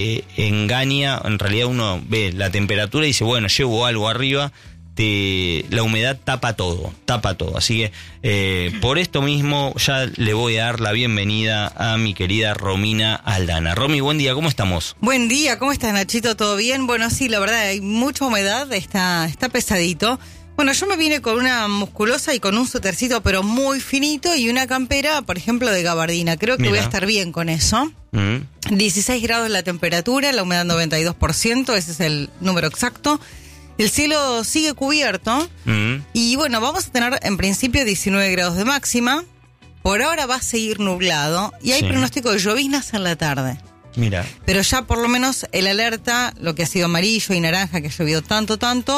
engaña. En realidad uno ve la temperatura y dice, bueno, llevo algo arriba. La humedad tapa todo. Así que por esto mismo ya le voy a dar la bienvenida a mi querida Romina Aldana. Romy, buen día, ¿cómo estamos? Buen día, ¿cómo estás, Nachito? ¿Todo bien? Bueno, sí, la verdad, hay mucha humedad, está pesadito. Bueno, yo me vine con una musculosa y con un suétercito, pero muy finito, y una campera, por ejemplo, de gabardina. Creo que voy a estar bien con eso. 16 grados la temperatura, la humedad 92%, ese es el número exacto. El cielo sigue cubierto y bueno, vamos a tener en principio 19 grados de máxima. Por ahora va a seguir nublado y hay pronóstico de lloviznas en la tarde. Mira. Pero ya por lo menos el alerta, lo que ha sido amarillo y naranja, que ha llovido tanto,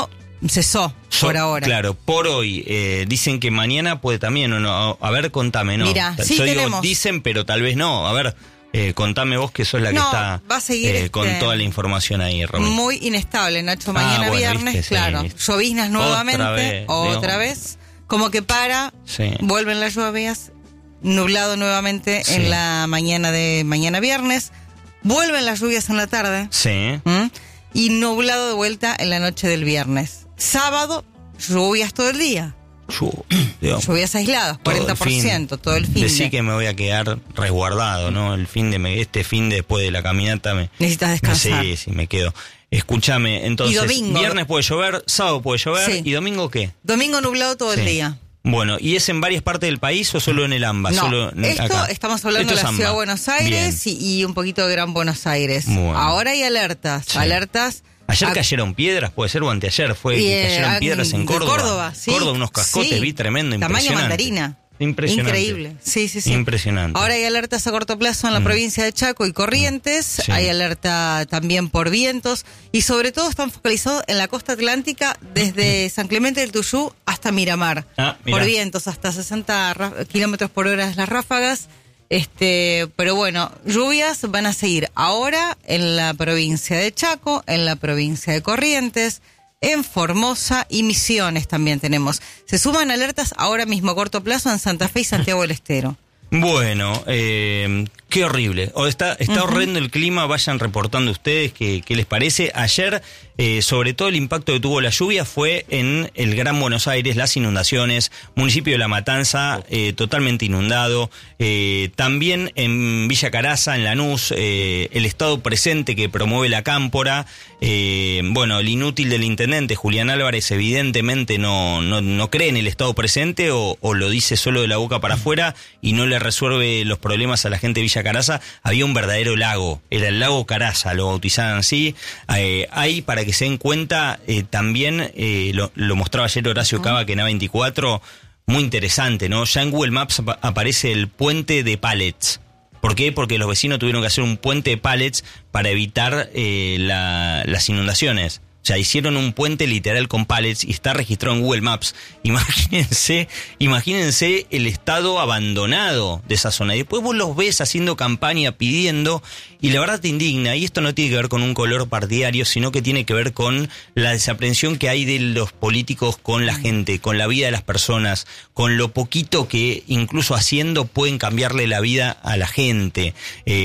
cesó por ahora. Claro, por hoy. Dicen que mañana puede también, ¿o no? A ver, contame, ¿no? Mira, sí yo tenemos. Digo, dicen, pero tal vez no. A ver... contame vos, que sos la que está va a seguir, con toda la información ahí, Romina. Muy inestable, Nacho. Mañana viernes, viste, claro. Sí. Lloviznas nuevamente, otra vez. Como que vuelven las lluvias, nublado nuevamente en la mañana de mañana viernes, vuelven las lluvias en la tarde. Sí. Y nublado de vuelta en la noche del viernes. Sábado, lluvias todo el día. Lluvias aisladas, 40%, todo el fin. Decí que me voy a quedar resguardado, ¿no? Este fin después de la caminata necesitas descansar. Sí, me quedo. Escúchame, entonces, viernes puede llover, sábado puede llover, ¿y domingo qué? Domingo nublado todo el día. Bueno, ¿y es en varias partes del país o solo en el AMBA? No, solo acá. Estamos hablando de la ciudad de Buenos Aires y un poquito de Gran Buenos Aires. Bueno. Ahora hay alertas. Ayer cayeron piedras, puede ser, o anteayer que cayeron piedras en Córdoba. Córdoba, sí. Córdoba, unos cascotes, vi tremendo, tamaño impresionante. mandarina. Impresionante. Increíble. Sí. Impresionante. Ahora hay alertas a corto plazo en la provincia de Chaco y Corrientes. Hay alerta también por vientos. Y sobre todo están focalizados en la costa atlántica desde San Clemente del Tuyú hasta Miramar. Por vientos hasta 60 kilómetros por hora las ráfagas. Pero bueno, lluvias van a seguir ahora en la provincia de Chaco, en la provincia de Corrientes, en Formosa y Misiones también tenemos. Se suman alertas ahora mismo a corto plazo en Santa Fe y Santiago del Estero. Bueno, qué horrible. Está horrendo el clima, vayan reportando ustedes qué les parece. Ayer, sobre todo el impacto que tuvo la lluvia fue en el Gran Buenos Aires, las inundaciones, municipio de La Matanza, totalmente inundado. También en Villa Caraza, en Lanús, el estado presente que promueve la Cámpora. El inútil del intendente, Julián Álvarez, evidentemente no cree en el estado presente o lo dice solo de la boca para afuera y no le resuelve los problemas a la gente de Villa Caraza. Había un verdadero lago, era el lago Caraza, lo bautizaban así. Hay, para que se den cuenta, también lo mostraba ayer Horacio Cava, que en A24, muy interesante, ¿no? Ya en Google Maps aparece el puente de pallets. ¿Por qué? Porque los vecinos tuvieron que hacer un puente de pallets para evitar las inundaciones. O sea, hicieron un puente literal con pallets y está registrado en Google Maps. Imagínense el estado abandonado de esa zona. Y después vos los ves haciendo campaña, pidiendo, y la verdad te indigna. Y esto no tiene que ver con un color partidario, sino que tiene que ver con la desaprensión que hay de los políticos con la gente, con la vida de las personas, con lo poquito que incluso haciendo pueden cambiarle la vida a la gente.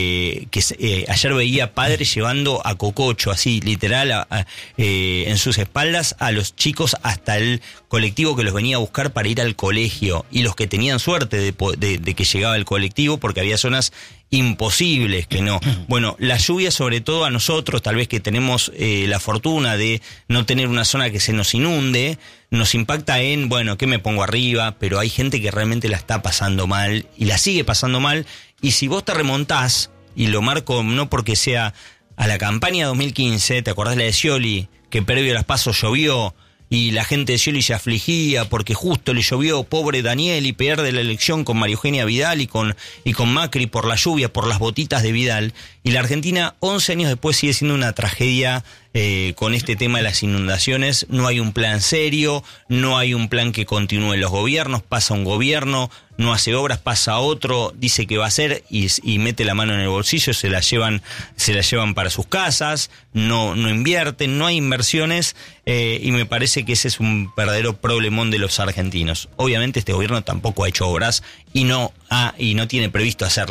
Ayer veía padres llevando a cococho, así, literal, en sus espaldas a los chicos hasta el colectivo que los venía a buscar para ir al colegio, y los que tenían suerte de que llegaba el colectivo, porque había zonas imposibles que no. Bueno, la lluvia, sobre todo a nosotros, tal vez que tenemos la fortuna de no tener una zona que se nos inunde, nos impacta en, ¿qué me pongo arriba? Pero hay gente que realmente la está pasando mal y la sigue pasando mal, y si vos te remontás, y lo marco no porque sea a la campaña 2015, ¿te acordás la de Scioli? Que previo a las PASO llovió y la gente de Scioli se afligía porque justo le llovió, pobre Daniel, y pierde la elección con María Eugenia Vidal y con Macri por la lluvia, por las botitas de Vidal. Y la Argentina, 11 años después, sigue siendo una tragedia con este tema de las inundaciones. No hay un plan serio, no hay un plan que continúe en los gobiernos. Pasa un gobierno, no hace obras, pasa otro, dice que va a hacer y mete la mano en el bolsillo, se la llevan para sus casas, no invierten, no hay inversiones, y me parece que ese es un verdadero problemón de los argentinos. Obviamente este gobierno tampoco ha hecho obras y no tiene previsto hacerlas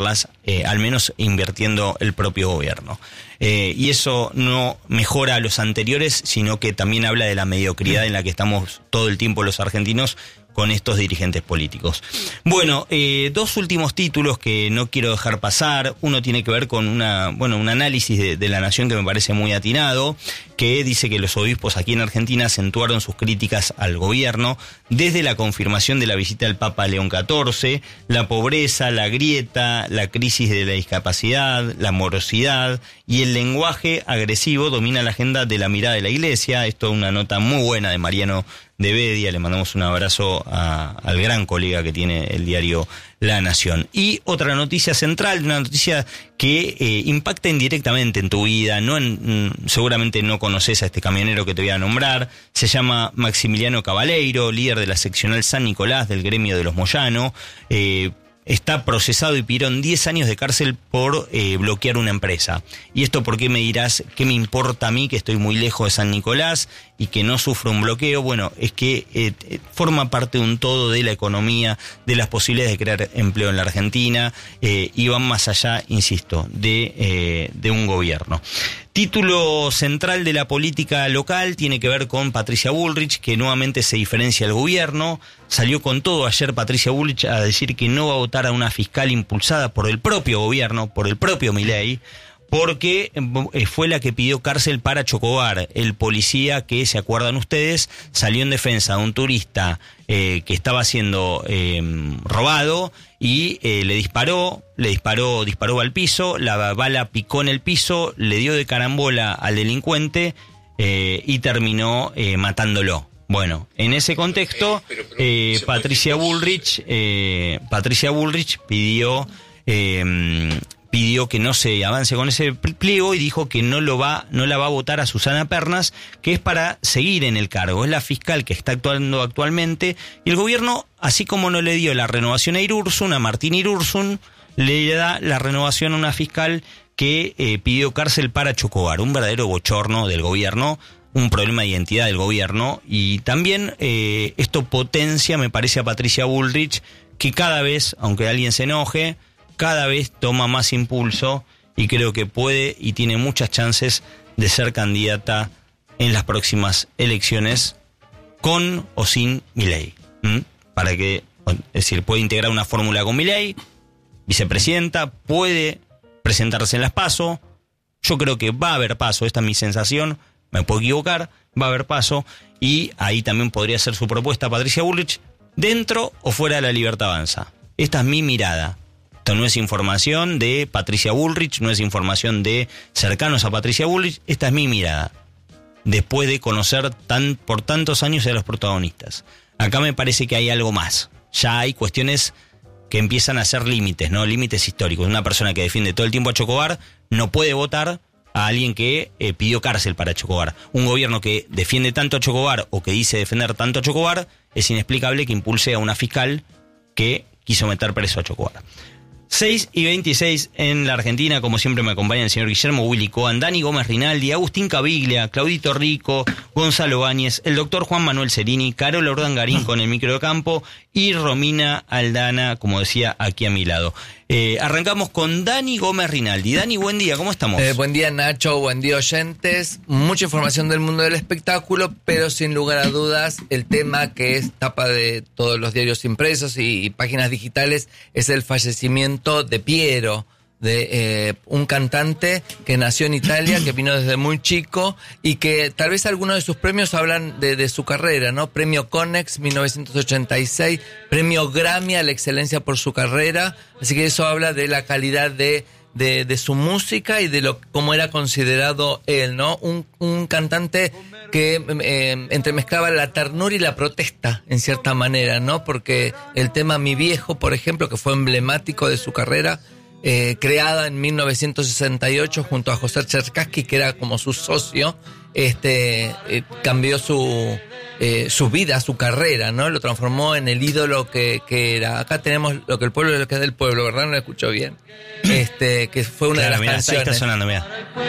al menos invirtiendo el propio gobierno. Y eso no mejora a los anteriores, sino que también habla de la mediocridad en la que estamos todo el tiempo los argentinos con estos dirigentes políticos. Bueno, dos últimos títulos que no quiero dejar pasar. Uno tiene que ver con un análisis de La Nación que me parece muy atinado, que dice que los obispos aquí en Argentina acentuaron sus críticas al gobierno desde la confirmación de la visita del Papa León XIV, la pobreza, la grieta, la crisis de la discapacidad, la morosidad y el lenguaje agresivo domina la agenda de la mirada de la Iglesia. Esto es una nota muy buena de Mariano de Bedia, le mandamos un abrazo al gran colega que tiene el diario La Nación. Y otra noticia central, una noticia que impacta indirectamente en tu vida, seguramente no conoces a este camionero que te voy a nombrar, se llama Maximiliano Cabaleiro, líder de la seccional San Nicolás del gremio de los Moyano. Está procesado y pidieron 10 años de cárcel por bloquear una empresa. Y esto, ¿por qué me dirás? ¿Qué me importa a mí que estoy muy lejos de San Nicolás y que no sufro un bloqueo? Bueno, es que forma parte de un todo de la economía, de las posibilidades de crear empleo en la Argentina, y van más allá, insisto, de un gobierno. Título central de la política local tiene que ver con Patricia Bullrich, que nuevamente se diferencia del gobierno. Salió con todo ayer Patricia Bullrich a decir que no va a votar a una fiscal impulsada por el propio gobierno, por el propio Milei, porque fue la que pidió cárcel para Chocobar, el policía que, se acuerdan ustedes, salió en defensa de un turista que estaba siendo robado y disparó al piso, la bala picó en el piso, le dio de carambola al delincuente y terminó matándolo. Bueno, en ese contexto, Patricia Bullrich pidió que no se avance con ese pliego y dijo que no la va a votar a Susana Pernas, que es para seguir en el cargo. Es la fiscal que está actuando actualmente, y el gobierno, así como no le dio la renovación a Martín Irursun, le da la renovación a una fiscal que pidió cárcel para Chocobar. Un verdadero bochorno del gobierno, un problema de identidad del gobierno, y también esto potencia, me parece, a Patricia Bullrich, que cada vez, aunque alguien se enoje, cada vez toma más impulso y creo que puede y tiene muchas chances de ser candidata en las próximas elecciones, con o sin Milei. Puede integrar una fórmula con Milei, vicepresidenta, puede presentarse en las PASO. Yo creo que va a haber PASO, esta es mi sensación, me puedo equivocar, va a haber PASO, y ahí también podría ser su propuesta Patricia Bullrich, dentro o fuera de La Libertad Avanza. Esta es mi mirada. Esto no es información de Patricia Bullrich, no es información de cercanos a Patricia Bullrich, esta es mi mirada, después de conocer por tantos años a los protagonistas. Acá me parece que hay algo más. Ya hay cuestiones que empiezan a ser límites, ¿no? Límites históricos. Una persona que defiende todo el tiempo a Chocobar no puede votar a alguien que pidió cárcel para Chocobar. Un gobierno que defiende tanto a Chocobar o que dice defender tanto a Chocobar, es inexplicable que impulse a una fiscal que quiso meter preso a Chocobar. 6:26 en la Argentina. Como siempre me acompañan el señor Guillermo Willy Cohen, Dani Gómez Rinaldi, Agustín Caviglia, Claudito Rico, Gonzalo Báñez, el doctor Juan Manuel Cerini, Carola Urdangarín con el micro de campo y Romina Aldana, como decía, aquí a mi lado. Arrancamos con Dani Gómez Rinaldi. Dani, buen día, ¿cómo estamos? Buen día, Nacho, buen día, oyentes. Mucha información del mundo del espectáculo, pero sin lugar a dudas el tema que es tapa de todos los diarios impresos y páginas digitales es el fallecimiento de Piero, de un cantante que nació en Italia, que vino desde muy chico y que tal vez algunos de sus premios hablan de su carrera, ¿no? Premio Konex 1986, premio Grammy a la excelencia por su carrera, así que eso habla de la calidad de su música y de cómo era considerado él, ¿no? Un cantante que entremezclaba la ternura y la protesta, en cierta manera, ¿no? Porque el tema Mi Viejo, por ejemplo, que fue emblemático de su carrera, creada en 1968 junto a José Cherkassky, que era como su socio, cambió su vida, su carrera, ¿no? Lo transformó en el ídolo que era. Acá tenemos lo que el pueblo es lo que es del pueblo, ¿verdad? No lo escucho bien. Que fue una de las canciones. Ahí está sonando, mira.